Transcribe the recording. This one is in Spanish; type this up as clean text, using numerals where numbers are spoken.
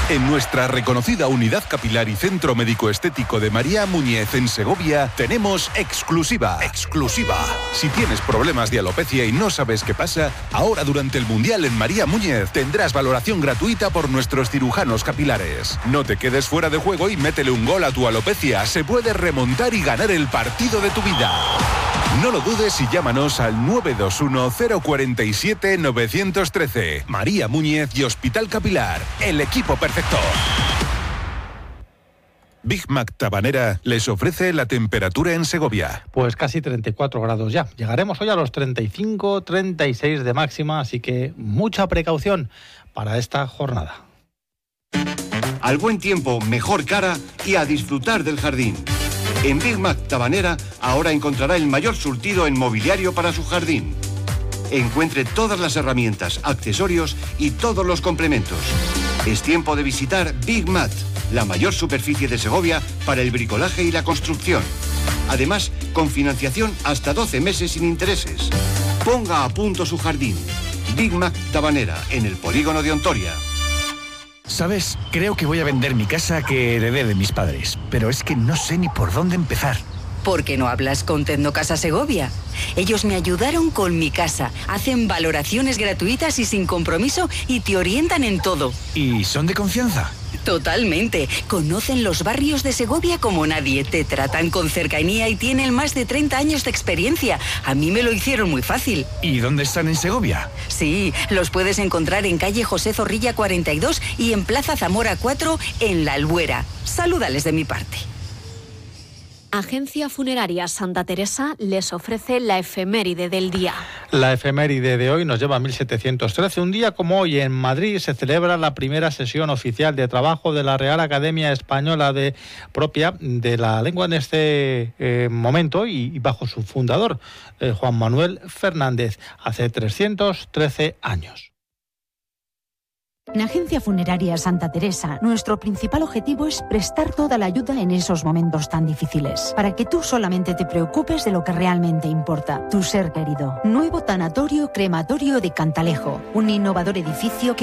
En nuestra reconocida unidad capilar y centro médico estético de María Muñez en Segovia, tenemos exclusiva. Si tienes problemas de alopecia y no sabes qué pasa, ahora durante el Mundial en María Muñez tendrás valoración gratuita por nuestros cirujanos capilares. No te quedes fuera de juego y métele un gol a tu alopecia. Se puede remontar y ganar el partido de tu vida. No lo dudes y llámanos al 921-047-913. María Muñez y Hospital Capilar, el equipo perfecto. Big Mac Tabanera les ofrece la temperatura en Segovia. Pues casi 34 grados ya. Llegaremos hoy a los 35, 36 de máxima, así que mucha precaución para esta jornada. Al buen tiempo, mejor cara y a disfrutar del jardín. En Big Mac Tabanera ahora encontrará el mayor surtido en mobiliario para su jardín. Encuentre todas las herramientas, accesorios y todos los complementos. Es tiempo de visitar Big Mat, la mayor superficie de Segovia para el bricolaje y la construcción. Además, con financiación hasta 12 meses sin intereses. Ponga a punto su jardín. Big Mac Tabanera, en el polígono de Ontoria. ¿Sabes? Creo que voy a vender mi casa que heredé de mis padres, pero es que no sé ni por dónde empezar. ¿Por qué no hablas con Tecnocasa Segovia? Ellos me ayudaron con mi casa, hacen valoraciones gratuitas y sin compromiso y te orientan en todo. ¿Y son de confianza? Totalmente. Conocen los barrios de Segovia como nadie, te tratan con cercanía y tienen más de 30 años de experiencia. A mí me lo hicieron muy fácil. ¿Y dónde están en Segovia? Sí, los puedes encontrar en calle José Zorrilla 42 y en Plaza Zamora 4 en La Albuera. Salúdales de mi parte. Agencia Funeraria Santa Teresa les ofrece la efeméride del día. La efeméride de hoy nos lleva a 1713. Un día como hoy en Madrid se celebra la primera sesión oficial de trabajo de la Real Academia Española propia de la lengua en este momento y bajo su fundador, Juan Manuel Fernández, hace 313 años. En Agencia Funeraria Santa Teresa, nuestro principal objetivo es prestar toda la ayuda en esos momentos tan difíciles, para que tú solamente te preocupes de lo que realmente importa, tu ser querido. Nuevo tanatorio crematorio de Cantalejo, un innovador edificio que